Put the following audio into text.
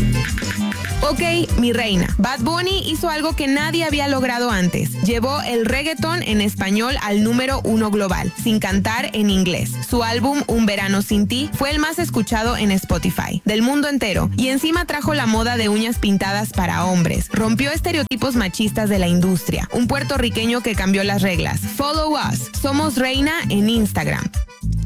Ok, mi reina. Bad Bunny hizo algo que nadie había logrado antes. Llevó el reggaetón en español al número 1 global, sin cantar en inglés. Su álbum Un Verano Sin Ti fue el más escuchado en Spotify, del mundo entero. Y encima trajo la moda de uñas pintadas para hombres. Rompió estereotipos machistas de la industria. Un puertorriqueño que cambió las reglas. Follow us. Somos Reina en Instagram.